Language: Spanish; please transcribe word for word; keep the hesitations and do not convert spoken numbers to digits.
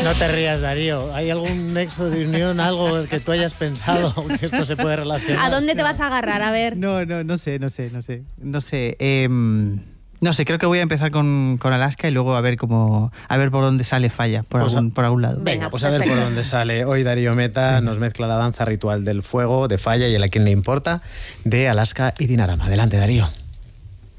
No te rías, Darío. ¿Hay algún nexo de unión, algo que tú hayas pensado que esto se puede relacionar? ¿A dónde te vas a agarrar? A ver. No, no, no sé, no sé, no sé. No sé. Eh, no sé, creo que voy a empezar con, con Alaska y luego a ver cómo, a ver por dónde sale Falla, por, Pues algún, a, por algún lado. Venga, pues a ver por dónde sale. Hoy Darío Meta nos mezcla la danza ritual del fuego, de Falla y el a quien le importa, de Alaska y Dinarama. Adelante, Darío.